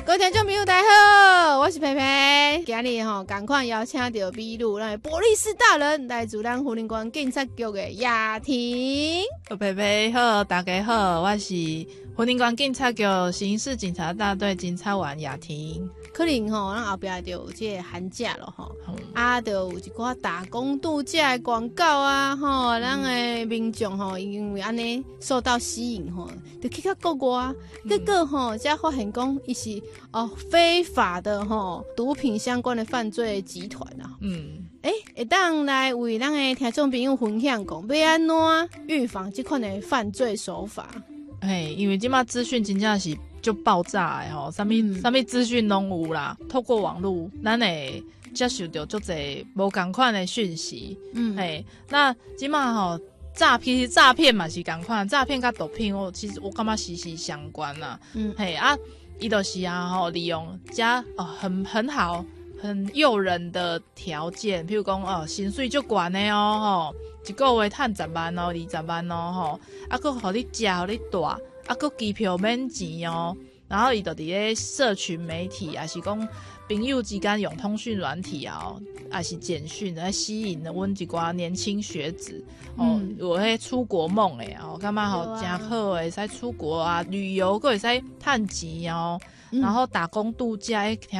各位听众朋友大家好，我是佩佩。今日赶快邀请到秘鲁咱的波利斯大人，来自咱云林县警察局的雅婷。 佩佩好，大家好，我是云林县警察局刑事警察大队警察员雅婷。 可能咱后壁就有这个寒假了就有一寡打工度假的广告啊咱的民众因为安尼受到吸引就去到国外结果才发现讲伊是非法的毒品相关的犯罪集团啊。会当来为咱的听众朋友分享讲要安怎预防这款的犯罪手法。 因为现在资讯真的是就爆炸的什么资讯都有啦，透过网络咱会接受到很多不同款的讯息。那现在诈骗嘛是同款，诈骗跟毒品其实我感觉息息相关啦。他就是利用很好很诱人的条件，譬如讲薪水就高的一个月赚10万20万还互你吃互你住还机票免钱然后伊就伫咧社群媒体还是讲朋友之间用通讯软体还是简讯来吸引阮一寡年轻学子有迄出国梦的感觉真好的，会使出国旅游，还会使赚钱然后打工度假